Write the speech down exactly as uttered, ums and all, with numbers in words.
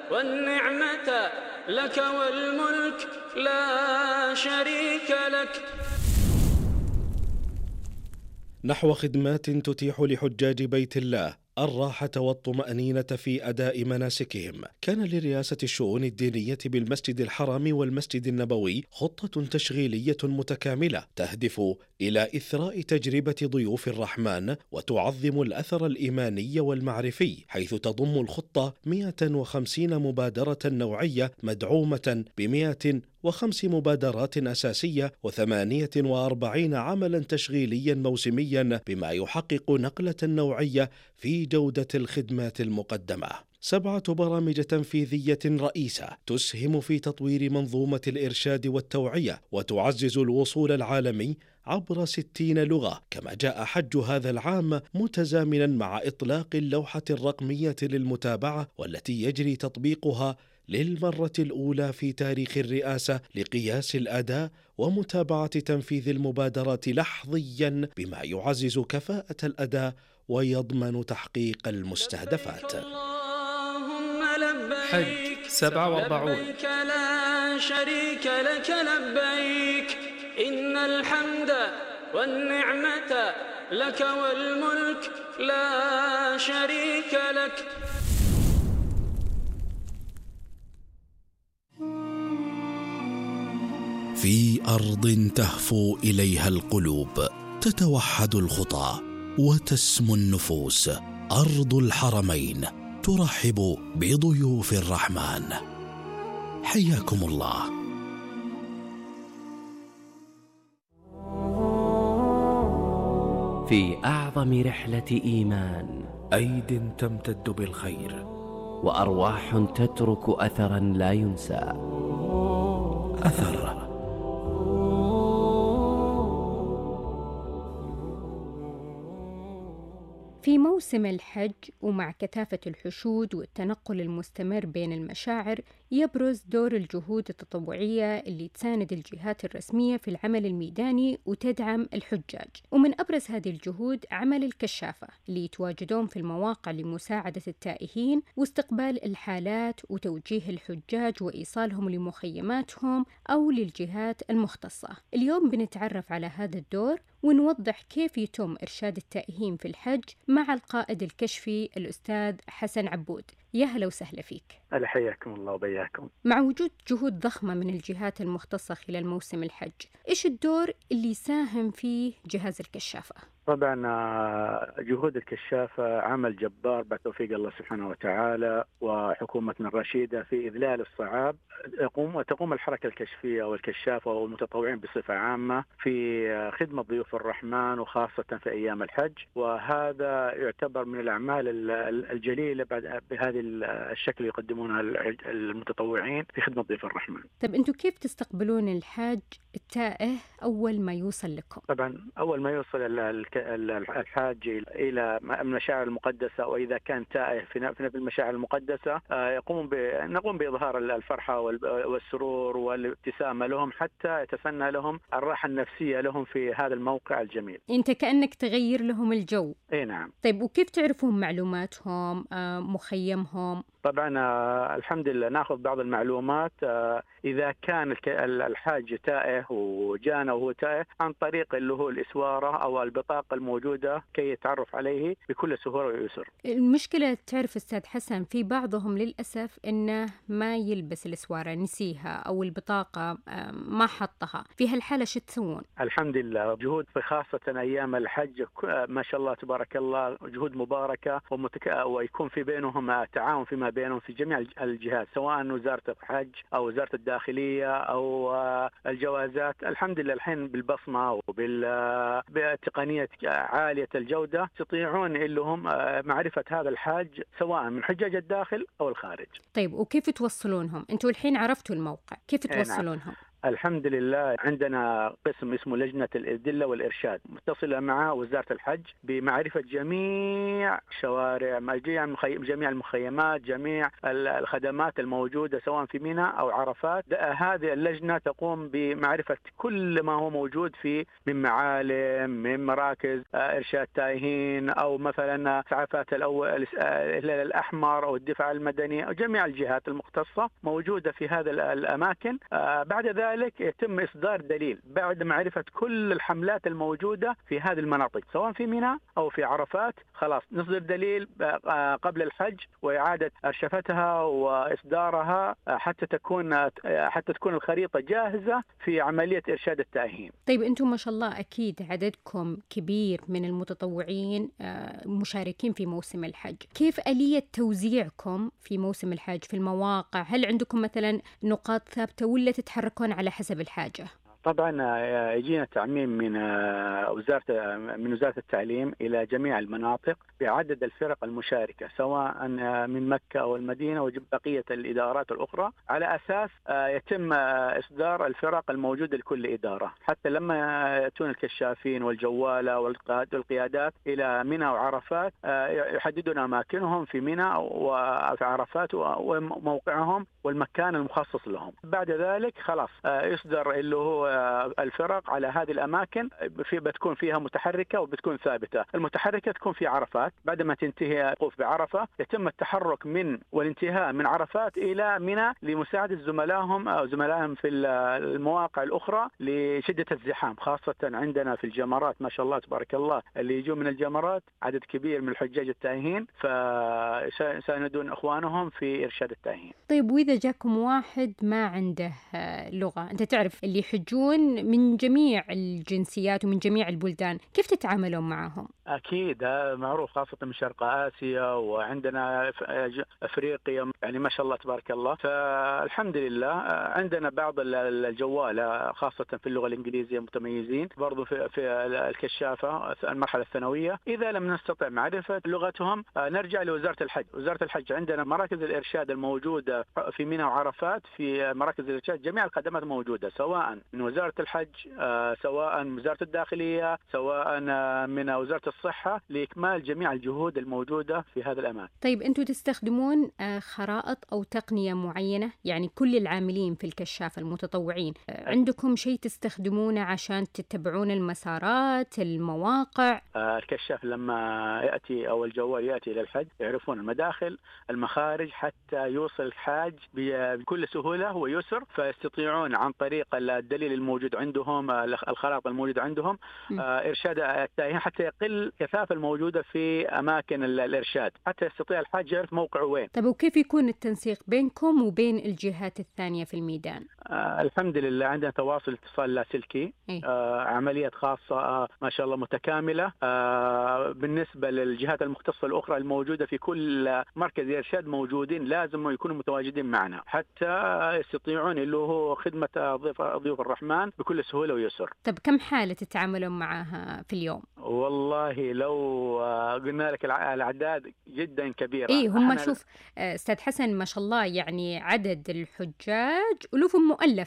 والنعمة لك والملك لا شريك لك. نحو خدمات تتيح لحجاج بيت الله الراحة والطمأنينة في أداء مناسكهم، كان لرئاسة الشؤون الدينية بالمسجد الحرام والمسجد النبوي خطة تشغيلية متكاملة تهدف إلى إثراء تجربة ضيوف الرحمن وتعظم الأثر الإيماني والمعرفي، حيث تضم الخطة مئة وخمسين مبادرة نوعية مدعومة بمئة وخمس مبادرات أساسية وثمانية وأربعين عملا تشغيليا موسميا، بما يحقق نقلة نوعية في جودة الخدمات المقدمة. سبعة برامج تنفيذية رئيسة تسهم في تطوير منظومة الإرشاد والتوعية وتعزز الوصول العالمي عبر ستين لغة، كما جاء حج هذا العام متزامنا مع إطلاق اللوحة الرقمية للمتابعة، والتي يجري تطبيقها للمرة الأولى في تاريخ الرئاسة لقياس الأداء ومتابعة تنفيذ المبادرات لحظيا، بما يعزز كفاءة الأداء ويضمن تحقيق المستهدفات. حج سبعة وأربعون. لبيك لا شريك لك لبيك، إن الحمد والنعمة لك والملك لا شريك لك. في أرض تهفو إليها القلوب، تتوحد الخطى وتسمو النفوس، أرض الحرمين ترحب بضيوف الرحمن. حياكم الله. في أعظم رحلة إيمان، أيد تمتد بالخير وأرواح تترك أثرا لا ينسى. أثر. في موسم الحج ومع كثافة الحشود والتنقل المستمر بين المشاعر، يبرز دور الجهود التطوعية اللي تساند الجهات الرسمية في العمل الميداني وتدعم الحجاج. ومن أبرز هذه الجهود عمل الكشافة اللي يتواجدون في المواقع لمساعدة التائهين واستقبال الحالات وتوجيه الحجاج وإيصالهم لمخيماتهم أو للجهات المختصة. اليوم بنتعرف على هذا الدور ونوضح كيف يتم إرشاد التائهين في الحج مع القائد الكشفي الأستاذ حسن عبود. يا هلا وسهلا فيك. أهلا، حياكم الله وبياكم. مع وجود جهود ضخمة من الجهات المختصة خلال موسم الحج، إيش الدور اللي يساهم فيه جهاز الكشافة؟ طبعا جهود الكشافة عمل جبار بعد توفيق الله سبحانه وتعالى وحكومتنا الرشيدة في إذلال الصعاب. يقوم تقوم الحركة الكشفية والكشافة والمتطوعين بصفة عامة في خدمة ضيوف الرحمن وخاصة في أيام الحج، وهذا يعتبر من الأعمال الجليلة بعد بهذه الشكل يقدمونها المتطوعين في خدمة ضيوف الرحمن. طيب أنتم كيف تستقبلون الحاج التائه أول ما يوصل لكم؟ طبعا أول ما يوصل الحاج إلى المشاعر المقدسة، وإذا كان تائه في المشاعر المقدسة يقوم نقوم بإظهار الفرحة والسرور والابتسامة لهم حتى يتسنى لهم الراحة النفسية لهم في هذا الموقع الجميل. أنت كأنك تغير لهم الجو. إيه نعم. طيب وكيف تعرفون معلوماتهم، مخيمهم؟ طبعا الحمد لله ناخذ بعض المعلومات إذا كان الحاج تائه وجانا وهو تائه عن طريق اللي هو الإسوارة أو البطاقة الموجودة كي يتعرف عليه بكل سهولة ويسر. المشكلة تعرف أستاذ حسن، في بعضهم للأسف إنه ما يلبس الإسوارة، نسيها أو البطاقة ما حطها، في هالحالة شو تسوون؟ الحمد لله جهود في خاصة أيام الحج ما شاء الله تبارك الله جهود مباركة ومتك... ويكون في بينهم تعاون فيما بينهم في جميع الجهات، سواء وزارة الحج أو وزارة الداخلية أو الجوازات. الحمد لله الحين بالبصمة وبالتقنية عالية الجودة يستطيعون لهم معرفة هذا الحاج سواء من حجاج الداخل أو الخارج. طيب وكيف توصلونهم؟ أنتوا الحين عرفتوا الموقع، كيف توصلونهم؟ الحمد لله عندنا قسم اسمه لجنة الإدلة والإرشاد متصلة مع وزارة الحج بمعرفة جميع شوارع جميع المخيمات جميع الخدمات الموجودة سواء في منى أو عرفات. هذه اللجنة تقوم بمعرفة كل ما هو موجود في من معالم من مراكز إرشاد تائهين أو مثلا إسعافات الهلال الأحمر أو الدفاع المدني أو جميع الجهات المختصة موجودة في هذا الأماكن. بعد ذلك يتم إصدار دليل بعد معرفة كل الحملات الموجودة في هذه المناطق سواء في منى أو في عرفات. خلاص نصدر دليل قبل الحج وإعادة أرشفتها وإصدارها حتى تكون حتى تكون الخريطة جاهزة في عملية إرشاد التائهين. طيب أنتم ما شاء الله أكيد عددكم كبير من المتطوعين مشاركين في موسم الحج، كيف آلية توزيعكم في موسم الحج في المواقع؟ هل عندكم مثلا نقاط ثابتة ولا تتحركون على حسب الحاجة؟ طبعا يجينا تعميم من وزارة من وزارة التعليم إلى جميع المناطق بعدد الفرق المشاركة سواء من مكة أو المدينة وبقية الإدارات الأخرى، على أساس يتم إصدار الفرق الموجودة لكل إدارة، حتى لما يأتون الكشافين والجوالة والقيادات إلى منى وعرفات يحددون أماكنهم في منى وفي عرفات وموقعهم والمكان المخصص لهم. بعد ذلك خلاص يصدر اللي هو الفرق على هذه الأماكن، في بتكون فيها متحركة وبتكون ثابتة. المتحركة تكون في عرفات، بعد ما تنتهي الوقوف بعرفة يتم التحرك من والانتهاء من عرفات إلى منى لمساعدة زملائهم أو زملائهم في المواقع الأخرى لشدة الزحام، خاصة عندنا في الجمرات ما شاء الله تبارك الله اللي يجون من الجمرات عدد كبير من الحجاج التائهين، فساندون إخوانهم في إرشاد التائهين. طيب وإذا جاكم واحد ما عنده لغة، أنت تعرف اللي يحجون من جميع الجنسيات ومن جميع البلدان، كيف تتعاملون معهم؟ أكيد معروف، خاصة من شرق آسيا وعندنا أفريقيا يعني ما شاء الله تبارك الله. فالحمد لله عندنا بعض الجوالة خاصة في اللغة الإنجليزية متميزين، برضو في, في الكشافة المرحلة الثانوية. إذا لم نستطع معرفة لغتهم نرجع لوزارة الحج. وزارة الحج عندنا مراكز الإرشاد الموجودة في منى وعرفات، في مراكز الإرشاد جميع الخدمات موجودة سواء من وزارة الحج سواء من وزارة الداخلية سواء من وزارة الصحة لإكمال جميع الجهود الموجودة في هذا الأماكن. طيب أنتم تستخدمون خرائط أو تقنية معينة؟ يعني كل العاملين في الكشافة المتطوعين عندكم شيء تستخدمونه عشان تتبعون المسارات المواقع؟ الكشاف لما يأتي أو الجوال يأتي إلى الحج يعرفون المداخل المخارج حتى يوصل الحاج بكل سهولة ويسر، فيستطيعون عن طريق الدليل الموجود عندهم الخرائط الموجودة عندهم إرشاد التائهين حتى يقل الكثافة الموجودة في أماكن الإرشاد، حتى يستطيع الحاج يعرف موقعه وين. طيب وكيف يكون التنسيق بينكم وبين الجهات الثانية في الميدان؟ آه الحمد لله عندنا تواصل اتصال لاسلكي، آه عمليات خاصة آه ما شاء الله متكاملة. آه بالنسبة للجهات المختصة الأخرى الموجودة في كل مركز إرشاد موجودين، لازم يكونوا متواجدين معنا حتى يستطيعون اللي هو خدمة ضيوف ضيوف الرحمن بكل سهولة ويسر. طب كم حالة تتعاملون معها في اليوم؟ والله لو قلنا لك الأعداد جدا كبيرة. إيه هم شوف أستاذ حسن ما شاء الله يعني عدد الحجاج ألوف مؤلفة،